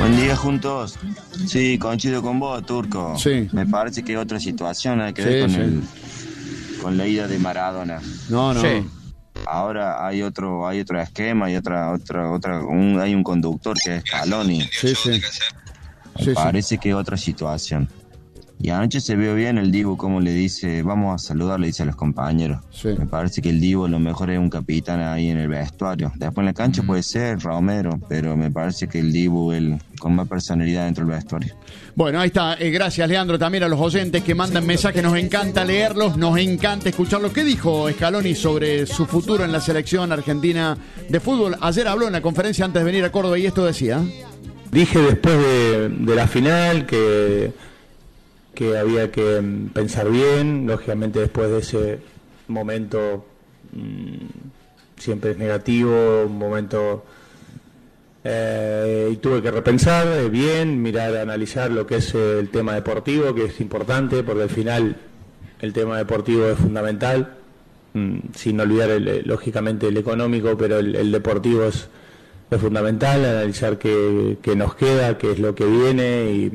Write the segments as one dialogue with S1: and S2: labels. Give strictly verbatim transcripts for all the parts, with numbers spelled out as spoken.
S1: Buen día juntos. Sí, coincido con vos, Turco.
S2: Sí.
S1: Me parece que otra situación hay que
S2: Sí,
S1: ver con,
S2: sí.
S1: el, con la ida de Maradona.
S2: No, no.
S3: Sí.
S1: Ahora hay otro hay otro esquema, hay otra otra otra un, hay un conductor que es Scaloni.
S2: Sí, sí.
S1: Me
S2: Sí,
S1: parece sí. que otra situación. Y anoche se vio bien el Dibu como le dice, vamos a saludar, le dice a los compañeros.
S2: Sí.
S1: Me parece que el Dibu lo mejor es un capitán ahí en el vestuario. Después en la cancha mm. puede ser Romero, pero me parece que el Dibu el con más personalidad dentro del vestuario.
S2: Bueno, ahí está. Eh, gracias, Leandro. También a los oyentes que mandan mensajes. Nos encanta leerlos, nos encanta escucharlos. ¿Qué dijo Scaloni sobre su futuro en la selección argentina de fútbol? Ayer habló en la conferencia antes de venir a Córdoba y esto decía.
S4: Dije después de, de la final que... que había que pensar bien, lógicamente después de ese momento mmm, siempre es negativo, un momento eh, y tuve que repensar eh, bien, mirar, analizar lo que es eh, el tema deportivo, que es importante, porque al final el tema deportivo es fundamental, mmm, sin olvidar el, lógicamente el económico, pero el, el deportivo es, es fundamental, analizar qué, qué nos queda, qué es lo que viene y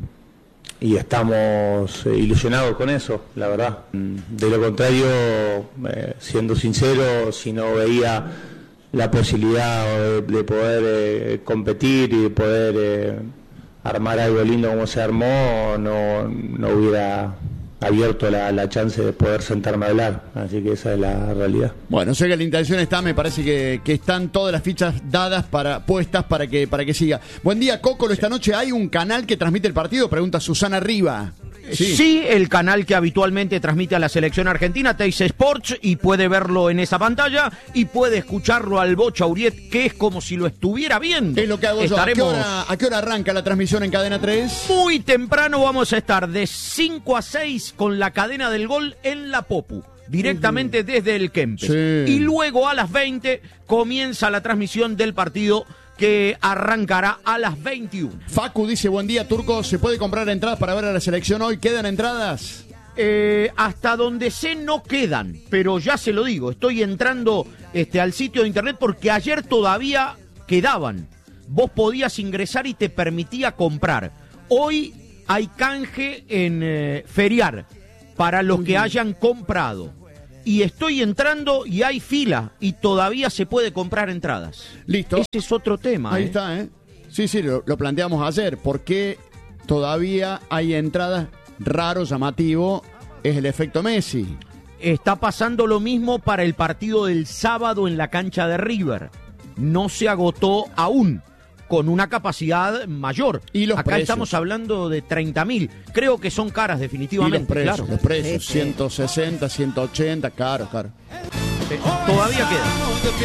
S4: y estamos eh, ilusionados con eso, la verdad. De lo contrario, eh, siendo sincero, si no veía la posibilidad de, de poder eh, competir y de poder eh, armar algo lindo como se armó, no, no hubiera abierto la, la chance de poder sentarme a hablar, así que esa es la realidad.
S2: Bueno, sé que la intención está, me parece que, que están todas las fichas dadas para puestas para que para que siga. Buen día, Cócolo, esta noche hay un canal que transmite el partido, pregunta Susana Riva.
S3: Sí. sí, el canal que habitualmente transmite a la selección argentina, Teis Sports, y puede verlo en esa pantalla y puede escucharlo al Bocha Uriet, que es como si lo estuviera viendo.
S2: Es lo que hago
S3: Estaremos...
S2: yo. ¿A qué hora, a qué hora arranca la transmisión en Cadena tres?
S3: Muy temprano vamos a estar de cinco a seis con la cadena del gol en la Popu, directamente uh-huh. desde el Kempes. Sí. Y luego a las veinte comienza la transmisión del partido que arrancará a las veintiuna.
S2: Facu dice, buen día, Turco, ¿se puede comprar entradas para ver a la selección hoy? ¿Quedan entradas?
S3: Eh, hasta donde sé no quedan, pero ya se lo digo, estoy entrando este, al sitio de internet porque ayer todavía quedaban. Vos podías ingresar y te permitía comprar. Hoy hay canje en eh, Feriar para los que hayan comprado. Y estoy entrando y hay fila y todavía se puede comprar entradas.
S2: Listo.
S3: Ese es otro tema.
S2: Ahí
S3: ¿eh?
S2: está, ¿eh? Sí, sí, lo, lo planteamos ayer. ¿Por qué todavía hay entradas? Raro, llamativo, es el efecto Messi.
S3: Está pasando lo mismo para el partido del sábado en la cancha de River. No se agotó aún, con una capacidad mayor.
S2: ¿Y los
S3: Acá
S2: precios?
S3: Estamos hablando de treinta mil. Creo que son caras definitivamente.
S2: ¿Y los precios?
S3: Claro.
S2: Los precios, ciento sesenta, ciento ochenta, caro, caro.
S3: Todavía queda.